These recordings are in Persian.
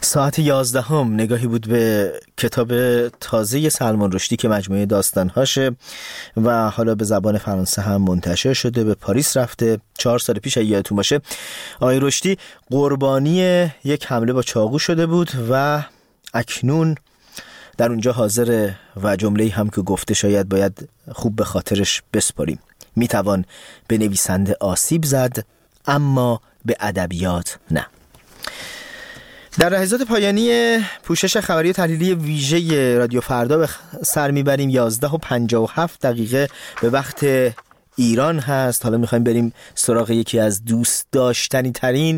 ساعت 11 نگاهی بود به کتاب تازه سلمان رشدی که مجموعه داستانهاشه و حالا به زبان فرانسه هم منتشر شده. به پاریس رفته 4 سال پیش اگه یادتون باشه. آقای رشدی قربانی یک حمله با چاقو شده بود و اکنون در اونجا حاضره و جمله‌ای هم که گفته شاید باید خوب به خاطرش بسپاریم. میتوان به نویسنده آسیب زد اما به ادبیات نه. در لحظات پایانی پوشش خبری و تحلیلی ویژه رادیو فردا به سر میبریم. 11:57 به وقت ایران هست. حالا میخوایم بریم سراغ یکی از دوست داشتنی ترین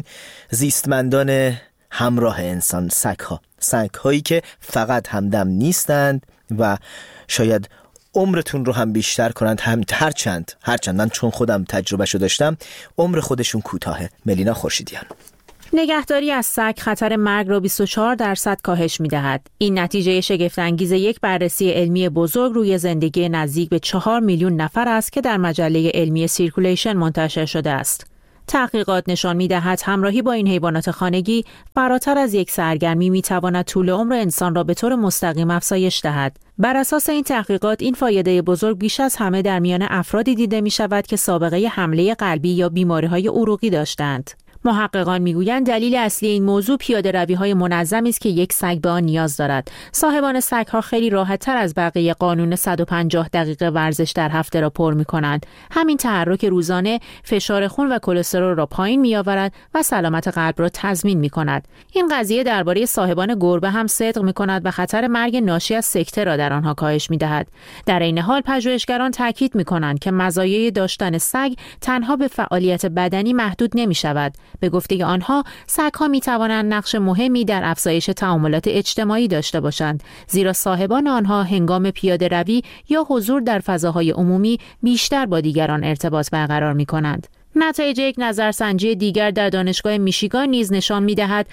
زیستمندان همراه انسان، سگ‌هایی که فقط همدم نیستند و شاید عمرتون رو هم بیشتر کنند، هرچند من چون خودم تجربهشو داشتم عمر خودشون کوتاهه. ملینا خورشیدیان. نگهداری از سگ خطر مرگ را 24% کاهش می‌دهد. این نتیجه شگفت‌انگیز یک بررسی علمی بزرگ روی زندگی نزدیک به 4 میلیون نفر است که در مجله علمی سیرکولیشن منتشر شده است. تحقیقات نشان می‌دهد همراهی با این حیوانات خانگی فراتر از یک سرگرمی می‌تواند طول عمر انسان را به طور مستقیم افزایش دهد. بر اساس این تحقیقات این فایده بزرگ بیش از همه در میان افرادی دیده می‌شود که سابقه حمله قلبی یا بیماری‌های عروقی داشتند. محققان میگویند دلیل اصلی این موضوع پیاده‌روی‌های منظمی است که یک سگ به آن نیاز دارد. صاحبان سگ‌ها خیلی راحت‌تر از بقیه قانون 150 دقیقه ورزش در هفته را پر می‌کنند. همین تحرک روزانه فشار خون و کلسترول را پایین می‌آورد و سلامت قلب را تضمین می‌کند. این قضیه درباره صاحبان گربه هم صدق می‌کند و خطر مرگ ناشی از سکته را در آنها کاهش می‌دهد. در این حال پژوهشگران تاکید می‌کنند که مزایای داشتن سگ تنها به فعالیت بدنی محدود نمی‌شود. به گفته آنها، سگ‌ها می‌توانند نقش مهمی در افزایش تعاملات اجتماعی داشته باشند، زیرا صاحبان آنها هنگام پیاده‌روی یا حضور در فضاهای عمومی بیشتر با دیگران ارتباط برقرار می‌کنند. نتایج یک نظرسنجی دیگر در دانشگاه میشیگان نیز نشان می‌دهد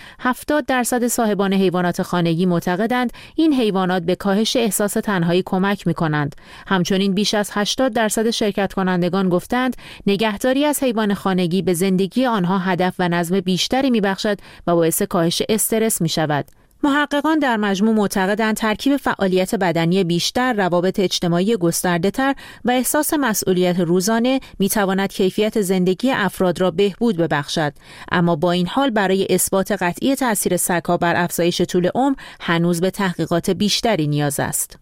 70% صاحبان حیوانات خانگی معتقدند این حیوانات به کاهش احساس تنهایی کمک می‌کنند. همچنین بیش از 80% شرکت کنندگان گفتند نگهداری از حیوان خانگی به زندگی آنها هدف و نظم بیشتری می‌بخشد و باعث کاهش استرس می‌شود. محققان در مجموع معتقدند ترکیب فعالیت بدنی بیشتر، روابط اجتماعی گسترده‌تر و احساس مسئولیت روزانه می‌تواند کیفیت زندگی افراد را بهبود ببخشد. اما با این حال برای اثبات قطعی تأثیر سگ‌ها بر افزایش طول عمر هنوز به تحقیقات بیشتری نیاز است.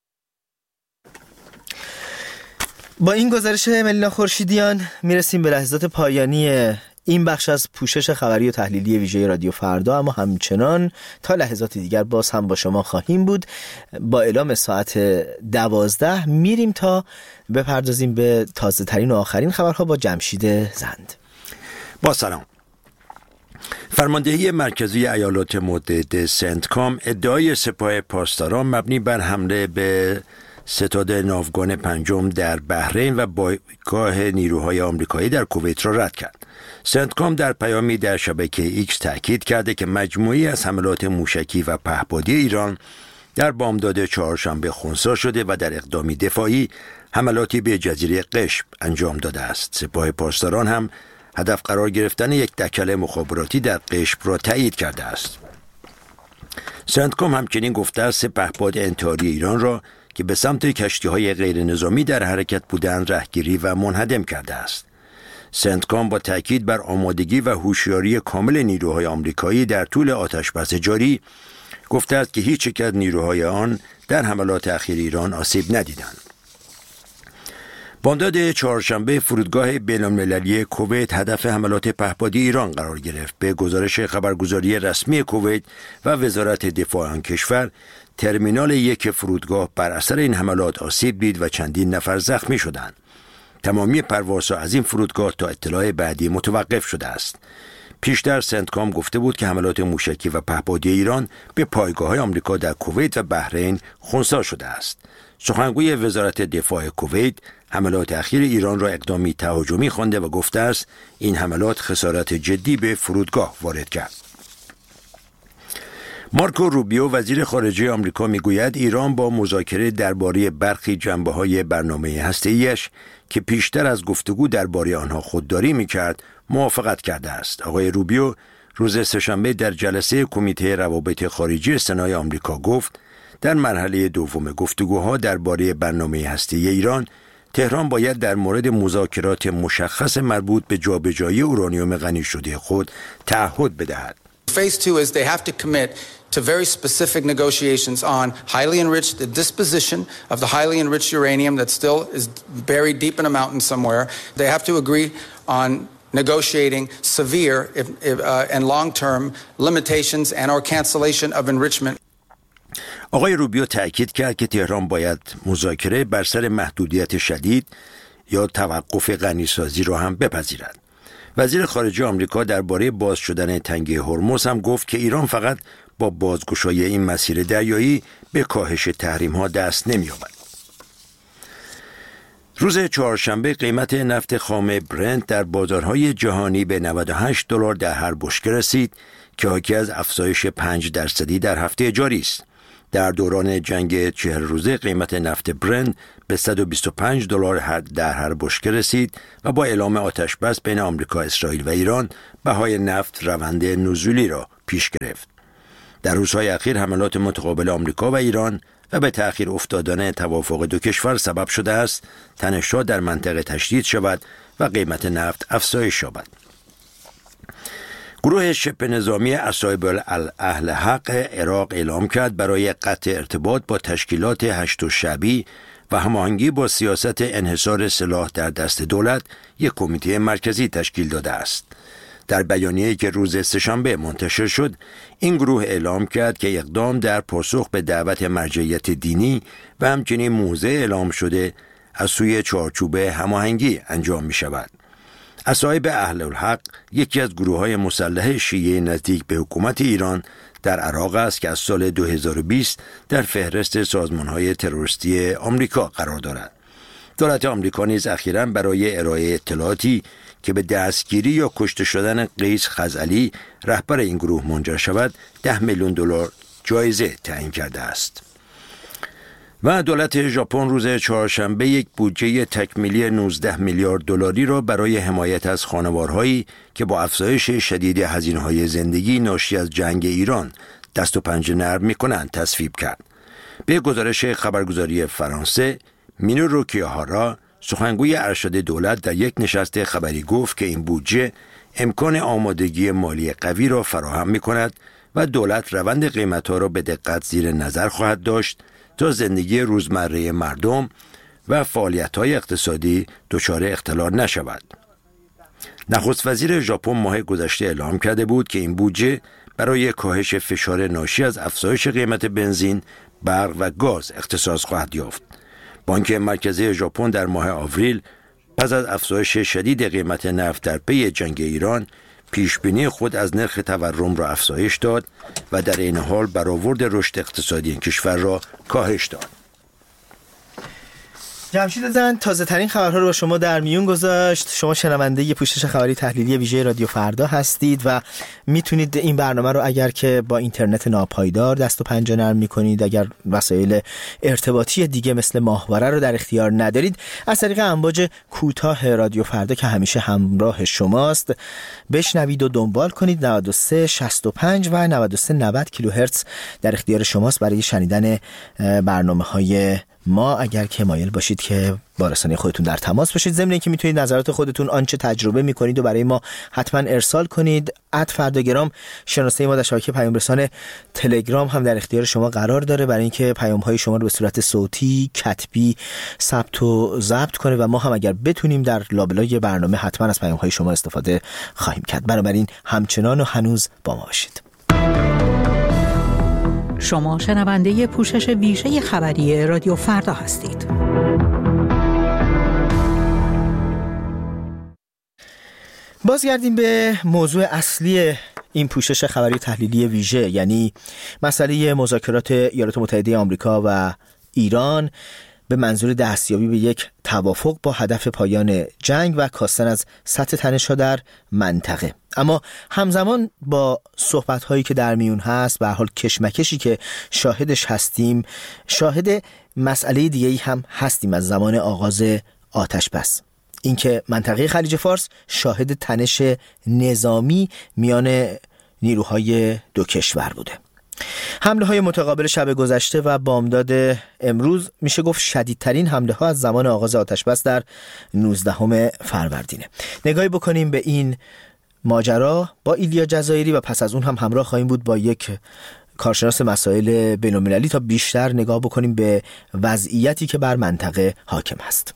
با این گزارش ملینا خورشیدیان میرسیم به لحظات پایانی این بخش از پوشش خبری و تحلیلی ویژه رادیو فردا، اما همچنان تا لحظات دیگر باز هم با شما خواهیم بود. با اعلام ساعت 12 میریم تا بپردازیم به تازه ترین و آخرین خبرها با جمشید زند. با سلام. فرماندهی مرکزی ایالات متحده سنتکام ادعای سپاه پاسداران مبنی بر حمله به ستاد ناوگان پنجم در بحرین و پایگاه نیروهای آمریکایی در کویت را رد کرد. سنتکام در پیامی در شبکه ایکس تاکید کرده که مجموعی از حملات موشکی و پهپادی ایران در بامداد چهارشنبه خنثی شده و در اقدامی دفاعی حملاتی به جزیره قشم انجام داده است. سپاه پاسداران هم هدف قرار گرفتن یک دکل مخابراتی در قشم را تایید کرده است. سنتکام همچنین گفته است پهپاد انتحاری ایران را که به سمت کشتی‌های غیر نظامی در حرکت بودند رهگیری و منهدم کرده است. سنتکام با تاکید بر آمادگی و هوشیاری کامل نیروهای آمریکایی در طول آتش‌بس جاری گفته است که هیچ یک از نیروهای آن در حملات اخیر ایران آسیب ندیدند. بامداد چهارشنبه فرودگاه بین‌المللی کویت هدف حملات پهپادی ایران قرار گرفت. به گزارش خبرگزاری رسمی کویت و وزارت دفاع آن کشور، ترمینال یک فرودگاه بر اثر این حملات آسیب دید و چندین نفر زخمی شدند. تمامی پروازها از این فرودگاه تا اطلاع بعدی متوقف شده است. پیشتر سنتکام گفته بود که حملات موشکی و پهپادی ایران به پایگاه‌های آمریکا در کویت و بحرین خنثی شده است. سخنگوی وزارت دفاع کویت حملات اخیر ایران را اقدامی تهاجمی خوانده و گفته است این حملات خسارت جدی به فرودگاه وارد کرد. مارکو روبیو وزیر خارجه آمریکا میگوید ایران با مذاکره درباره برخی جنبه‌های برنامه هسته‌ایش که پیشتر از گفتگو درباره آنها خودداری می‌کرد موافقت کرده است. آقای روبیو روز سه‌شنبه در جلسه کمیته روابط خارجی سنای آمریکا گفت در مرحله دوم گفتگوها درباره برنامه هسته‌ای ایران، تهران باید در مورد مذاکرات مشخص مربوط به جابجایی اورانیوم غنی شده خود تعهد بدهد. Phase 2 is they have to commit to very specific negotiations on highly enriched, the disposition of the highly enriched uranium that still is buried deep in a mountain somewhere. They have to agree on negotiating severe and long-term limitations and or cancellation of enrichment. آقای روبیو تأکید کرد که تهران باید مذاکره بر سر محدودیت شدید یا توقف غنیسازی را هم بپذیرد. وزیر خارجه آمریکا درباره باز شدن تنگه هرمز هم گفت که ایران فقط با بازگشایی این مسیر دریایی به کاهش تحریم‌ها دست نمی‌یابد. روز چهارشنبه قیمت نفت خام برنت در بازارهای جهانی به $98 در هر بشکه رسید که حاکی از افزایش 5% در هفته جاری است. در دوران جنگ 40 روزه قیمت نفت برنت به $125 در هر بشکه رسید و با اعلام آتش بس بین آمریکا، اسرائیل و ایران بهای نفت روند نزولی را پیش گرفت. در روزهای اخیر حملات متقابل آمریکا و ایران و به تأخیر افتادن توافق دو کشور سبب شده است تنش‌ها در منطقه تشدید شود و قیمت نفت افزایش یابد. گروه شبه نظامی اصحاب اهل حق عراق اعلام کرد برای قطع ارتباط با تشکیلات هشت شعبی و هماهنگی با سیاست انحصار سلاح در دست دولت یک کمیته مرکزی تشکیل داده است. در بیانیه‌ای که روز سه‌شنبه منتشر شد، این گروه اعلام کرد که اقدام در پاسخ به دعوت مرجعیت دینی و همچنین موضع اعلام شده از سوی چارچوب هماهنگی انجام می شود. اصحاب اهل الحق یکی از گروه‌های مسلح شیعه نزدیک به حکومت ایران در عراق است که از سال 2020 در فهرست سازمان‌های تروریستی آمریکا قرار دارد. دولت آمریکا نیز اخیراً برای ارائه اطلاعاتی که به دستگیری یا کشته شدن قیس خزعلی رهبر این گروه منجر شود $10 میلیون جایزه تعیین کرده است. و دولت ژاپن روز چهارشنبه یک بودجه تکمیلی $19 میلیارد را برای حمایت از خانوارهایی که با افزایش شدید هزینه‌های زندگی ناشی از جنگ ایران دست و پنجه نرم می‌کنند تصویب کرد. به گزارش خبرگزاری فرانسه، مینورو کیاهارا سخنگوی ارشد دولت در یک نشست خبری گفت که این بودجه امکان آمادگی مالی قوی را فراهم می‌کند و دولت روند قیمت‌ها را به دقت زیر نظر خواهد داشت تا زندگی روزمره مردم و فعالیت‌های اقتصادی دچار اختلال نشود. نخست وزیر ژاپن ماه گذشته اعلام کرده بود که این بودجه برای کاهش فشار ناشی از افزایش قیمت بنزین، برق و گاز اختصاص خواهد یافت. بانک مرکزی ژاپن در ماه آوریل پس از افزایش شدید قیمت نفت در پی جنگ ایران پیشبینی خود از نرخ تورم را افزایش داد و در این حال برآورد رشد اقتصادی این کشور را کاهش داد. جمشید زند تازه ترین خبرها رو با شما در میون گذاشت. شما شنونده پوشش خبری تحلیلی ویژه رادیو فردا هستید و میتونید این برنامه رو اگر که با اینترنت ناپایدار دست و پنجه نرم میکنید، اگر وسایل ارتباطی دیگه مثل ماهواره رو در اختیار ندارید، از طریق امواج کوتاه رادیو فردا که همیشه همراه شماست بشنوید و دنبال کنید. 93 65 و 93 90 کیلوهرتز در اختیار شماست برای شنیدن برنامه‌های ما، اگر که مایل باشید که با رسانه خودتون در تماس باشید. ضمن اینکه میتونید نظرات خودتون آنچه تجربه میکنید و برای ما حتما ارسال کنید. @فرداگرام شناسه ما در شبکه پیام رسان تلگرام هم در اختیار شما قرار داره برای اینکه پیام های شما رو به صورت صوتی، کتبی ثبت و ضبط کنه و ما هم اگر بتونیم در لابلای برنامه حتما از پیام های شما استفاده خواهیم کرد. بنابراین همچنان و هنوز با ما باشید. شما شنونده پوشش ویژه خبری رادیو فردا هستید. بازگردیم به موضوع اصلی این پوشش خبری تحلیلی ویژه، یعنی مسئله مذاکرات ایالات متحده آمریکا و ایران به منظور دستیابی به یک توافق با هدف پایان جنگ و کاستن از سطح تنش‌ها در منطقه. اما همزمان با صحبت‌هایی که در میون هست، به هر حال کشمکشی که شاهدش هستیم، شاهد مسئله دیگه‌ای هم هستیم از زمان آغاز آتش بس. اینکه منطقه خلیج فارس شاهد تنش نظامی میان نیروهای دو کشور بوده. حمله های متقابل شب گذشته و بامداد امروز میشه گفت شدیدترین حمله ها از زمان آغاز آتش‌بس در 19 فروردینه. نگاهی بکنیم به این ماجرا با ایلیا جزایری و پس از اون هم همراه خواهیم بود با یک کارشناس مسائل بین‌المللی تا بیشتر نگاه بکنیم به وضعیتی که بر منطقه حاکم است.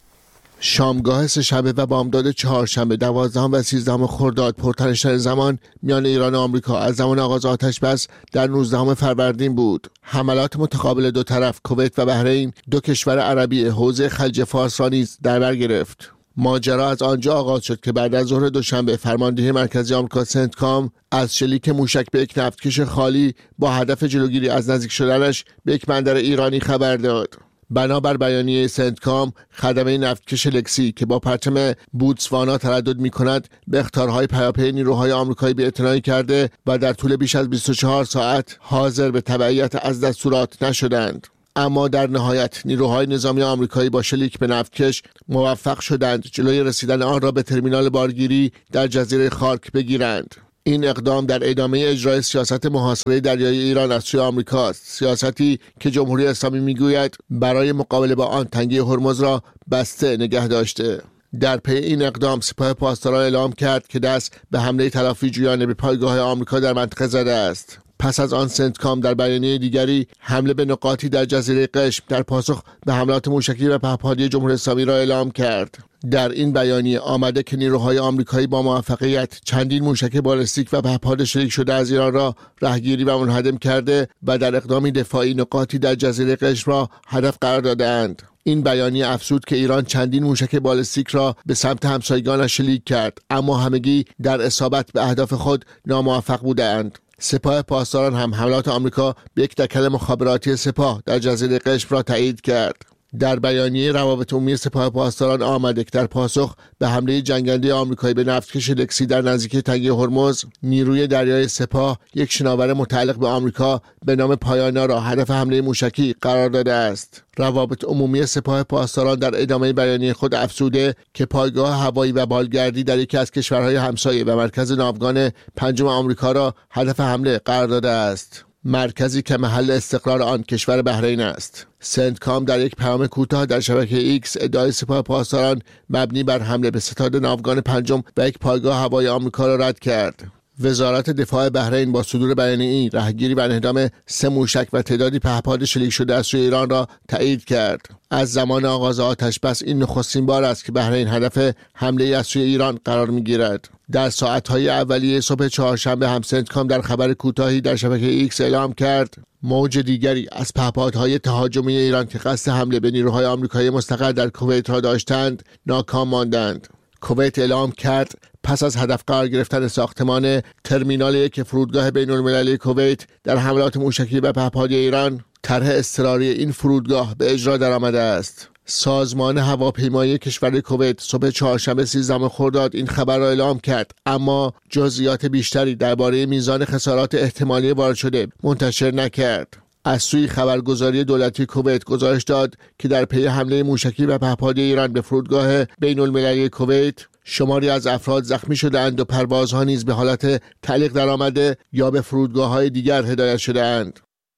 شامگاه سه‌شنبه و بامداد چهارشنبه 12 و 13 خرداد پرتنش‌ترین زمان میان ایران و آمریکا از زمان آغاز آتش‌بس در 19 فروردین بود. حملات متقابل دو طرف کویت و بحرین، دو کشور عربی حوزه خلیج فارس را نیز در بر گرفت. ماجرا از آنجا آغاز شد که بعد از ظهر دوشنبه فرماندهی مرکزی آمریکا سنتکام از شلیک موشک به یک نفتکش خالی با هدف جلوگیری از نزدیک شدنش به یک بندر ایرانی خبر داد. بنابر بیانیه سنتکام، خدمه نفتکش لکسی که با پرچم بوتسوانا تردد می‌کند به اخطارهای پیاپی نیروهای آمریکایی بی‌اعتنایی کرده و در طول بیش از 24 ساعت حاضر به تبعیت از دستورات نشدند. اما در نهایت نیروهای نظامی آمریکایی با شلیک به نفتکش موفق شدند جلوی رسیدن آن را به ترمینال بارگیری در جزیره خارک بگیرند. این اقدام در ادامه اجرای سیاست محاصره دریایی ایران از سوی آمریکاست، سیاستی که جمهوری اسلامی میگوید برای مقابله با آن تنگه هرمز را بسته نگه داشته. در پی این اقدام سپاه پاسداران اعلام کرد که دست به حمله تلافی جویانه به پایگاه آمریکا در منطقه زده است. پس از آن سنتکام در بیانیه دیگری حمله به نقاطی در جزیره قشم در پاسخ به حملات موشکی و پهپادی جمهوری اسلامی را اعلام کرد. در این بیانیه آمده که نیروهای آمریکایی با موفقیت چندین موشک بالستیک و پهپاد شلیک شده از ایران را رهگیری و منهدم کرده و در اقدامی دفاعی نقاطی در جزیره قشم را هدف قرار داده‌اند. این بیانیه افزود که ایران چندین موشک بالستیک را به سمت همسایگانش شلیک کرد، اما همگی در اصابت به اهداف خود ناموفق بودند. سپاه پاسداران هم حملات آمریکا به یک دکل مخابراتی سپاه در جزیره قشم را تایید کرد. در بیانیه روابط عمومی سپاه پاسداران آمده که در پاسخ به حمله جنگنده آمریکایی به نفتکش لکسی در نزدیکی تنگه هرمز، نیروی دریایی سپاه یک شناور متعلق به آمریکا به نام پایانا را هدف حمله موشکی قرار داده است. روابط عمومی سپاه پاسداران در ادامه بیانیه خود افزوده که پایگاه هوایی و بالگردی در یکی از کشورهای همسایه و مرکز ناوگان پنجم آمریکا را هدف حمله قرار داده است. مرکزی که محل استقرار آن کشور بحرین است. سنتکام در یک پیام کوتاه در شبکه ایکس ادعای سپاه پاسداران مبنی بر حمله به ستاد ناوگان پنجم و یک پایگاه هوایی آمریکا را رد کرد. وزارت دفاع بحرین با صدور بیانیه‌ای رهگیری و انهدام 3 موشک و تعدادی پهپاد شلیک شده از سوی ایران را تایید کرد. از زمان آغاز آتش‌بس این نخستین بار است که بحرین هدف حمله از سوی ایران قرار می‌گیرد. در ساعت‌های اولیه صبح چهارشنبه هم سنتکام در خبر کوتاهی در شبکه ایکس اعلام کرد موج دیگری از پهپادهای تهاجمی ایران که قصد حمله به نیروهای آمریکایی مستقر در کویت را داشتند ناکام ماندند. کویت اعلام کرد پس از هدف قرار گرفتن ساختمان ترمینال یک فرودگاه بین‌المللی کویت در حملات موشکی و پهپادی ایران، طرح اضطراری این فرودگاه به اجرا درآمده است. سازمان هواپیمایی کشور کویت صبح چهارشنبه 13 خرداد این خبر را اعلام کرد، اما جزئیات بیشتری درباره میزان خسارات احتمالی وارد شده منتشر نکرد. از سوی خبرگزاری دولتی کویت گزارش داد که در پی حمله موشکی و پهپادی ایران به فرودگاه بین‌المللی کویت شماری از افراد زخمی شده‌اند و پروازها نیز به حالت تعلیق درآمده یا به فرودگاه‌های دیگر هدایت شده‌اند.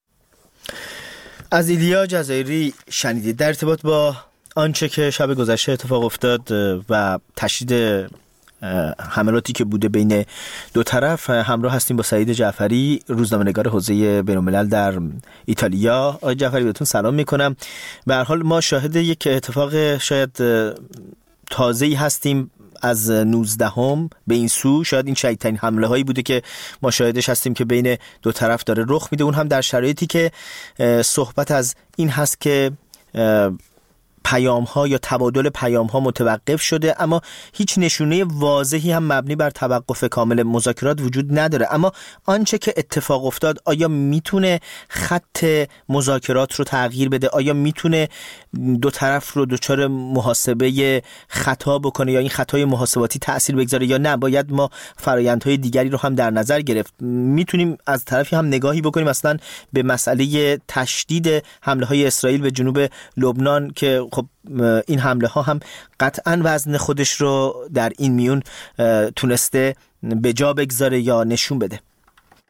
از ایلیا جزایری شنیدید. در ارتباط با آنچه که شب گذشته اتفاق افتاد و تشدید حملاتی که بوده بین دو طرف همراه هستیم با سعید جعفری، روزنامه‌نگار حوزه بین‌الملل در ایتالیا. آقای جعفری بهتون سلام میکنم. به هر حال ما شاهد یک اتفاق شاید تازه‌ای هستیم از 19 به این سو. شاید این شدیدترین حمله هایی بوده که ما شاهدش هستیم که بین دو طرف داره رخ میده، اون هم در شرایطی که صحبت از این هست که پیام ها یا تبادل پیام ها متوقف شده، اما هیچ نشونه واضحی هم مبنی بر توقف کامل مذاکرات وجود نداره. اما آنچه که اتفاق افتاد آیا میتونه خط مذاکرات رو تغییر بده؟ آیا میتونه دو طرف رو دچار محاسبه خطا بکنه یا این خطای محاسباتی تأثیر بگذاره، یا نه باید ما فرآیندهای دیگری رو هم در نظر گرفت؟ میتونیم از طرفی هم نگاهی بکنیم اصلا به مسئله تشدید حمله های اسرائیل به جنوب لبنان که خب این حمله ها هم قطعاً وزن خودش رو در این میون تونسته به جا بگذاره یا نشون بده.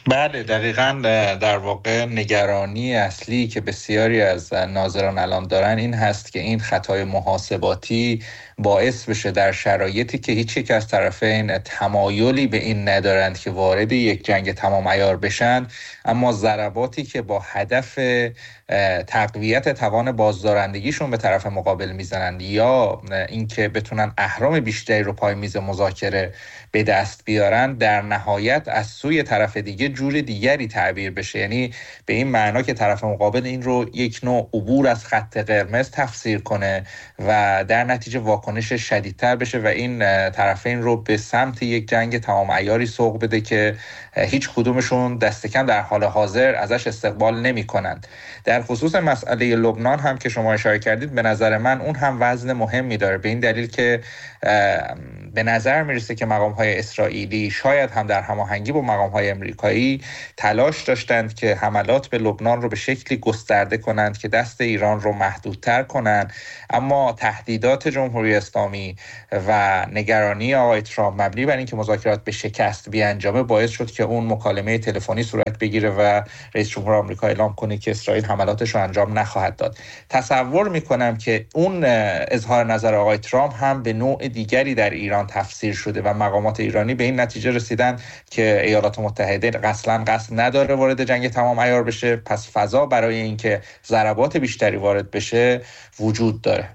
بله دقیقاً. در واقع نگرانی اصلی که بسیاری از ناظران الان دارن این هست که این خطای محاسباتی باعث بشه در شرایطی که هیچ یک از طرفین تمایلی به این ندارند که وارد یک جنگ تمام عیار بشن، اما ضرباتی که با هدف تقویت توان بازدارندگیشون به طرف مقابل میزنند یا اینکه بتونن اهرم بیشتری رو پای میز مذاکره به دست بیارن، در نهایت از سوی طرف دیگه جور دیگری تعبیر بشه. یعنی به این معنا که طرف مقابل این رو یک نوع عبور از خط قرمز تفسیر کنه و در نتیجه واکنش شدیدتر بشه و این طرفین رو به سمت یک جنگ تمام عیاری سوق بده که هیچ کدومشون دست کم در حال حاضر ازش استقبال نمی کنند. در خصوص مسئله لبنان هم که شما اشاره کردید، به نظر من اون هم وزن مهمی داره، به این دلیل که به نظر میرسه که مقام‌های اسرائیلی شاید هم در هماهنگی با مقام‌های امریکایی تلاش داشتند که حملات به لبنان رو به شکلی گسترده کنند که دست ایران رو محدودتر کنند، اما تهدیدات جمهوری اسلامی و نگرانی آقای ترامپ مبنی بر اینکه مذاکرات به شکست بیانجامه باعث شد که اون مکالمه تلفنی صورت بگیره و رئیس جمهور آمریکا اعلام کنه که اسرائیل حملاتش رو انجام نخواهد داد. تصور میکنم که اون اظهار نظر آقای ترامپ هم به نوع دیگری در ایران تفسیر شده و مقامات ایرانی به این نتیجه رسیدن که ایالات متحده اصلاً قصد نداره وارد جنگ تمام عیار بشه، پس فضا برای اینکه ضربات بیشتری وارد بشه وجود داره.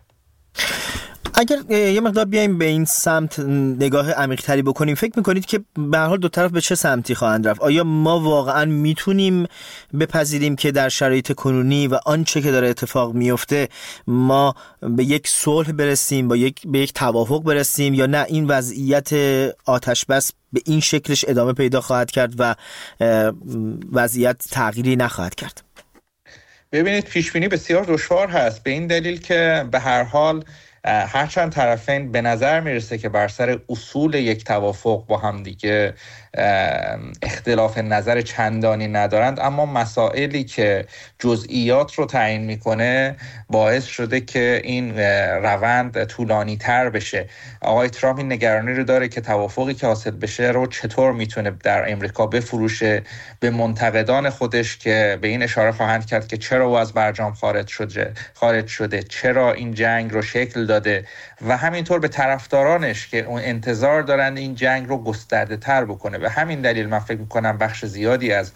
اگر یه مقدار بیایم به این سمت نگاه عمیق‌تری بکنیم، فکر می‌کنید که به هر حال دو طرف به چه سمتی خواهند رفت؟ آیا ما واقعاً میتونیم بپذیریم که در شرایط کنونی و آنچه که داره اتفاق میفته ما به یک صلح برسیم، به یک توافق برسیم، یا نه این وضعیت آتش بس به این شکلش ادامه پیدا خواهد کرد و وضعیت تغییری نخواهد کرد؟ ببینید، پیشبینی بسیار دشوار هست، به این دلیل که به هر حال هرچند طرفین به نظر میرسه که بر سر اصول یک توافق با هم دیگه اختلاف نظر چندانی ندارند، اما مسائلی که جزئیات رو تعیین میکنه باعث شده که این روند طولانی تر بشه. آقای ترامپ این نگرانی رو داره که توافقی که حاصل بشه رو چطور میتونه در امریکا بفروشه به منتقدان خودش، که به این اشاره خواهند کرد که چرا او از برجام خارج شده، چرا این جنگ رو شکل داده، و همینطور به طرفدارانش که اون انتظار دارن این جنگ رو گسترده تر بکنه. به همین دلیل من فکر میکنم بخش زیادی از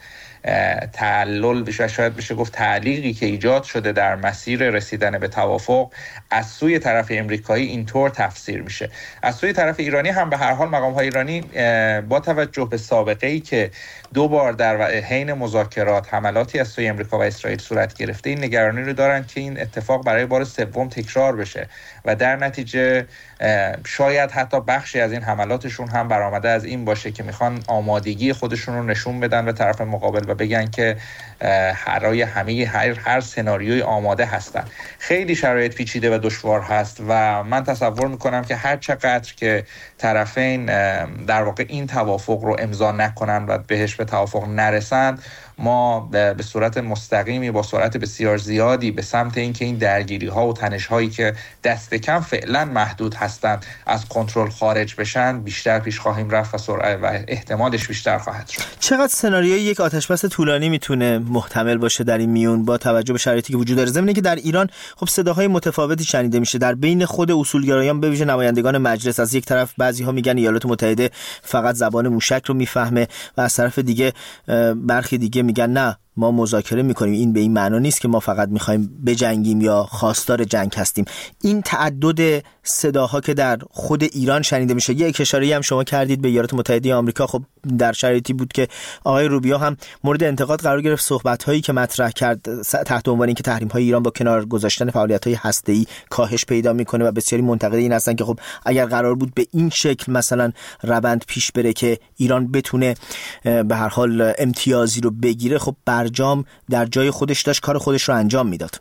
تعلل بشه، شاید بشه گفت تعلیقی که ایجاد شده در مسیر رسیدن به توافق از سوی طرف امریکایی اینطور تفسیر میشه. از سوی طرف ایرانی هم به هر حال مقام‌های ایرانی با توجه به سابقه‌ای که دو بار در حین مذاکرات حملاتی از سوی امریکا و اسرائیل صورت گرفته، این نگرانی رو دارن که این اتفاق برای بار سوم تکرار بشه و در نتیجه شاید حتی بخشی از این حملاتشون هم برآمده از این باشه که میخوان آمادگی خودشون رو نشون بدن به طرف مقابل و بگن که برای هر سناریوی آماده هستن. خیلی شرایط پیچیده و دشوار هست و من تصور میکنم که هر چقدر که طرفین در واقع این توافق رو امضا نکنن و بهش به توافق نرسند، ما به صورت مستقیمی با سرعت بسیار زیادی به سمت اینکه این درگیری ها و تنش هایی که دست کم فعلا محدود هستند از کنترل خارج بشن بیشتر پیش خواهیم رفت و سرعت و احتمالش بیشتر خواهد شد. چقدر سناریوی یک آتش بس طولانی میتونه محتمل باشه در این میون با توجه به شرایطی که وجود داره؟ ضمن اینکه در ایران خب صداهای متفاوتی شنیده میشه در بین خود اصولگرایان، به ویژه نمایندگان مجلس. از یک طرف بعضی‌ها میگن ایالات متحده فقط زبان موشک رو میفهمه و از طرف دیگه برخی دیگه میگن نه، ما مذاکره میکنیم، این به این معنا نیست که ما فقط میخوایم بجنگیم یا خواستار جنگ هستیم. این تعدد صداها که در خود ایران شنیده میشه، یک اشاره‌ای هم شما کردید به ایالات متحده آمریکا، خب در شرایطی بود که آقای روبیو هم مورد انتقاد قرار گرفت، صحبت‌هایی که مطرح کرد تحت عنوان اینکه تحریم‌های ایران با کنار گذاشتن فعالیت‌های هسته‌ای کاهش پیدا میکنه و بسیاری منتقد این هستن که خب اگر قرار بود به این شکل مثلا روند پیش بره که ایران بتونه به هر حال امتیازی رو بگیره، خب برجام در جای خودش داشت کار خودش رو انجام میداد.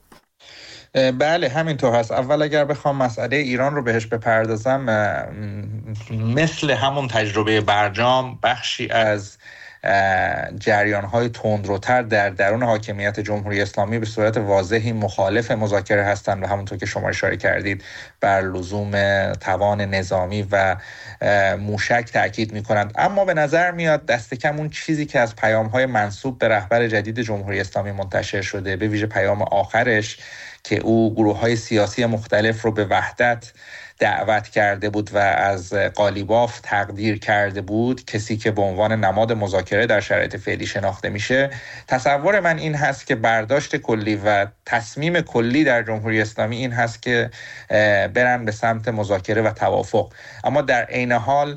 بله همینطور هست. اول اگر بخوام مسئله ایران رو بهش بپردازم، مثل همون تجربه برجام بخشی از جریان‌های تندروتر در درون حاکمیت جمهوری اسلامی به صورت واضحی مخالف مذاکره هستند و همونطور که شما اشاره کردید بر لزوم توان نظامی و موشک تأکید می‌کنند. اما به نظر میاد دست کم اون چیزی که از پیام‌های منسوب به رهبر جدید جمهوری اسلامی منتشر شده، به ویژه پیام آخرش که او گروه‌های سیاسی مختلف رو به وحدت دعوت کرده بود و از قالیباف تقدیر کرده بود، کسی که به عنوان نماد مذاکره در شرایط فعلی شناخته میشه، تصور من این هست که برداشت کلی و تصمیم کلی در جمهوری اسلامی این هست که برن به سمت مذاکره و توافق. اما در عین حال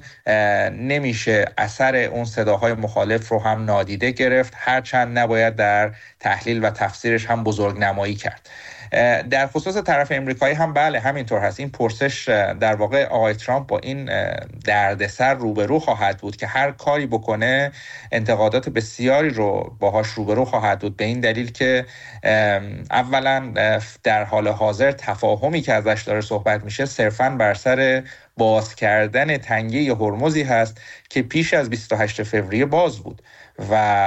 نمیشه اثر اون صداهای مخالف رو هم نادیده گرفت، هرچند نباید در تحلیل و تفسیرش هم بزرگنمایی کرد. در خصوص طرف امریکایی هم بله همینطور هست. این پرسش در واقع آقای ترامپ با این دردسر روبرو خواهد بود که هر کاری بکنه انتقادات بسیاری رو باهاش روبرو خواهد بود، به این دلیل که اولا در حال حاضر تفاهمی که ازش داره صحبت میشه صرفاً بر سر باز کردن تنگه هرمزی هست که پیش از 28 فوریه باز بود و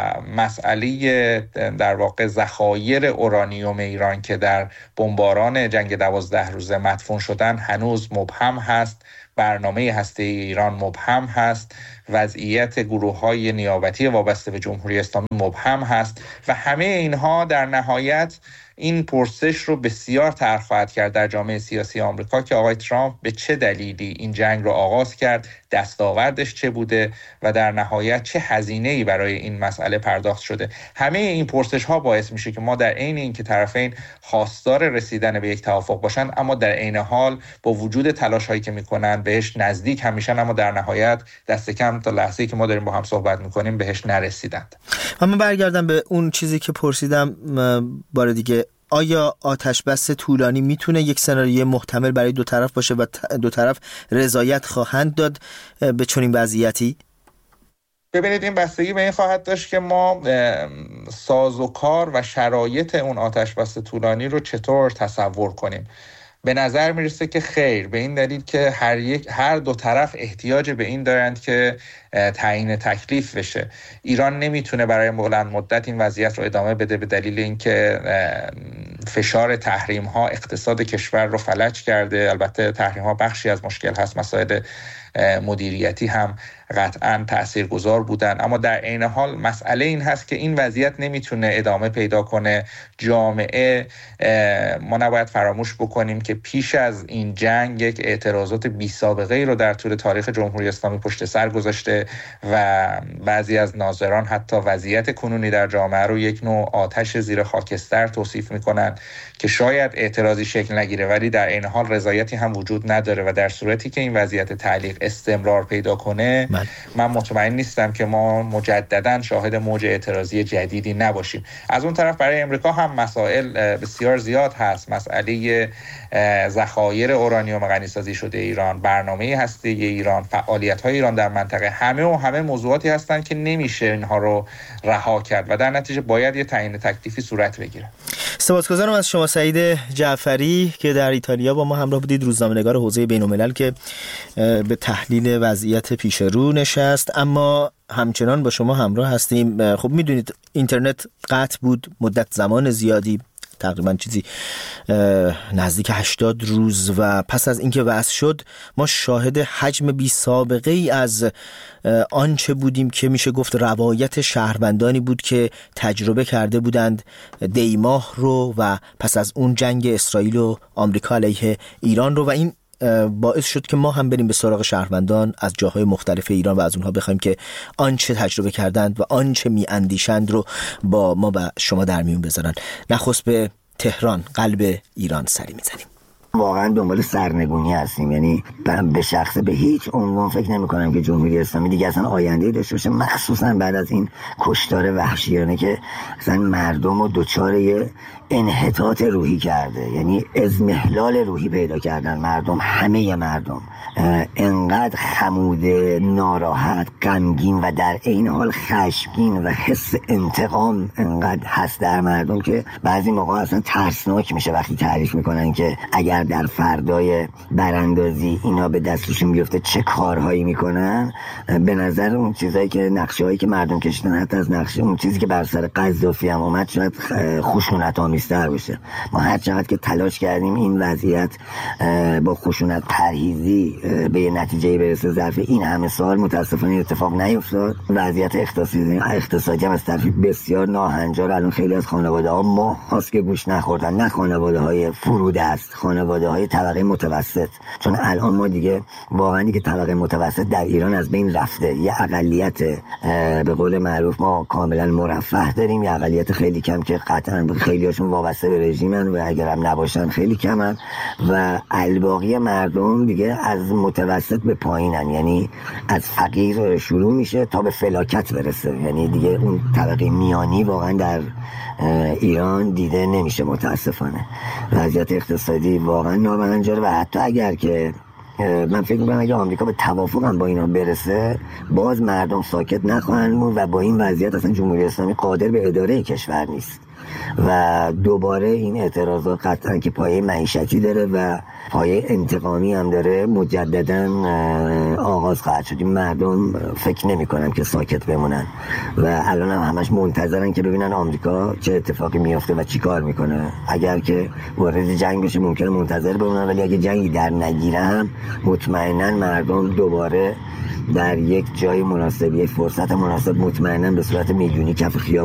مسئله در واقع ذخایر اورانیوم ایران که در بمباران جنگ 12 روزه مدفون شدن هنوز مبهم هست، برنامه هسته‌ای ایران مبهم هست، وضعیت گروه‌های نیابتی وابسته به جمهوری اسلامی مبهم هست و همه اینها در نهایت این پرسش رو بسیار طرح خواهد کرد در جامعه سیاسی آمریکا که آقای ترامپ به چه دلیلی این جنگ رو آغاز کرد، دستاوردش چه بوده و در نهایت چه هزینه‌ای برای این مسئله پرداخت شده. همه این پرسش‌ها باعث میشه که ما در عین اینکه طرفین خواستار رسیدن به یک توافق باشن، اما در عین حال با وجود تلاش‌هایی که میکنن بهش نزدیک هم میشن، اما در نهایت دست کم تا لحظه‌ای که ما داریم با هم صحبت میکنیم بهش نرسیدند. اما برگردم به اون چیزی که پرسیدم بار دیگه، آیا آتش بس طولانی میتونه یک سناریوی محتمل برای دو طرف باشه و دو طرف رضایت خواهند داد به چنین وضعیتی؟ ببینید این بستگی به این خواهد داشت که ما سازوکار و شرایط اون آتش بس طولانی رو چطور تصور کنیم. به نظر میرسه که خیر، به این دلیل که هر دو طرف احتیاج به این دارند که تعیین تکلیف بشه. ایران نمیتونه برای بلند مدت این وضعیت رو ادامه بده به دلیل اینکه فشار تحریم ها اقتصاد کشور رو فلج کرده. البته تحریم ها بخشی از مشکل هست، مسائل مدیریتی هم قطعاً تاثیرگذار بودن، اما در عین حال مسئله این هست که این وضعیت نمیتونه ادامه پیدا کنه. جامعه، ما نباید فراموش بکنیم که پیش از این جنگ یک اعتراضات بی سابقه ای رو در طول تاریخ جمهوری اسلامی پشت سر گذاشته و بعضی از ناظران حتی وضعیت کنونی در جامعه رو یک نوع آتش زیر خاکستر توصیف میکنن که شاید اعتراضی شکل نگیره ولی در عین حال رضایتی هم وجود نداره و در صورتی که این وضعیت تعلیق استمرار پیدا کنه من مطمئن نیستم که ما مجددا شاهد موج اعتراضی جدیدی نباشیم. از اون طرف برای امریکا هم مسائل بسیار زیاد هست. مسئله ذخایر اورانیوم غنیسازی شده ایران، برنامه هسته‌ای ایران، فعالیت‌های ایران در منطقه، همه موضوعاتی هستند که نمیشه اینها رو رها کرد و در نتیجه باید یه تعیین تکلیفی صورت بگیره. سپاسگزارم از شما سعید جعفری که در ایتالیا با ما همراه بودید، روزنامه‌نگار حوزه بین‌الملل که به تحلیل وضعیت پیش رو نشست. اما همچنان با شما همراه هستیم. خب میدونید اینترنت قطع بود مدت زمان زیادی، تقریبا چیزی نزدیک 80 روز و پس از اینکه وصل شد ما شاهد حجم بی سابقه ای از آنچه بودیم که میشه گفت روایت شهروندانی بود که تجربه کرده بودند دیماه رو و پس از اون جنگ اسرائیل و آمریکا علیه ایران رو، و این باعث شد که ما هم بریم به سراغ شهروندان از جاهای مختلف ایران و از اونها بخوایم که آنچه تجربه کردند و آنچه میاندیشند رو با ما و شما در میون بذارن. نخست به تهران، قلب ایران سری میزنیم. واقعا دنبال سرنگونی هستیم. یعنی به شخصه به هیچ عنوان فکر نمی کنم که جمهوری اسلامی دیگه اصلا آینده‌ای داشته باشه، مخصوصا بعد از این کشتار وحشیانه که اصلا مردم رو دچار انحطاط روحی کرده. یعنی اضمحلال روحی پیدا کردن مردم، همه مردم انقدر خموده، ناراحت، غمگین و در عین حال خشمگین و حس انتقام انقدر هست در مردم که بعضی موقع اصلا ترسناک میشه وقتی تعریف میکنن که اگر در فردای براندازی اینا به دستشون بیفته چه کارهایی میکنن. به نظر اون چیزایی که نقشه‌هایی که مردم کشیدن، حتی از نقشه اون چیزی که بر سر قذافی هم اومد شاید خشونت آمیزتر باشه. ما هر چقدر که تلاش کردیم این وضعیت با خشونت پرهیزی به یه نتیجه برسه ظرف این همه سال متاسفانه اتفاق نیفتاد. وضعیت اقتصادی هم از طرف بسیار ناهنجار. الان خیلی از خانواده‌ها ماه‌هاست که گوش نخوردن، نه خانواده‌های فروده است، خانواده‌های طبقه متوسط. چون الان ما دیگه واقعا که طبقه متوسط در ایران از بین رفته. یه اقلیت به قول معروف ما کاملا مرفه داریم، یه اقلیت خیلی کم که قطعا خیلیاشون وابسته به رژیمن و اگرم نباشن خیلی کمن و الباقی مردم دیگه از متوسط به پایینن، یعنی از فقیر شروع میشه تا به فلاکت برسه. یعنی دیگه اون طبقه میانی واقعا در ایران دیده نمیشه متاسفانه. وضعیت اقتصادی واقعا نامنجره و حتی اگر که من فکر میکنم اگه آمریکا به توافق هم با اینا برسه باز مردم ساکت نخواهند موند و با این وضعیت اصلا جمهوری اسلامی قادر به اداره کشور نیست و دوباره این اعتراضات قطعا که پایه معیشتی داره و پایه انتقامی هم داره مجددا آغاز خواهد شد. این مردم فکر نمی کنم که ساکت بمونن و الان هم همش منتظرن که ببینن آمریکا چه اتفاقی میفته و چی کار میکنه. اگر که وارد جنگ بشه ممکنه منتظر بمونن، ولی اگه جنگی در نگیره هم مطمئنا مردم دوباره در یک جای مناسب، یک فرصت مناسب مطمئنا به صورت میلیونی کف خیابون